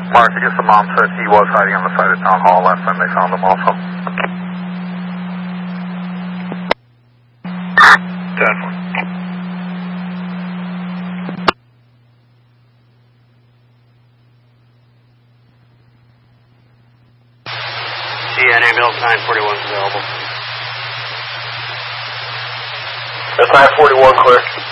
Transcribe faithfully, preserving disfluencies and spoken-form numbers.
Mark, I guess the mom said he was hiding on the side of Town Hall last time they found him also. ten one. C N ambulance nine forty-one is available. That's nine forty-one clear.